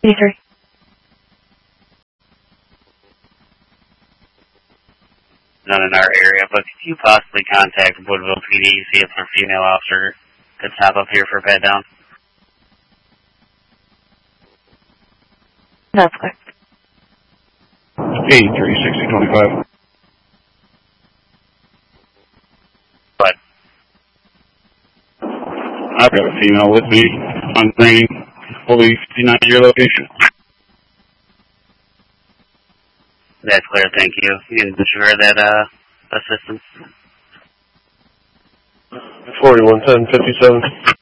23. None in our area, but could you possibly contact Woodville PD, see if their female officer could stop up here for a pat down? That's correct. 83-60-25. But I've got a female with me on green, fully 59 to your location. that's clear, thank you. You can ensure that assistance. 4110-57.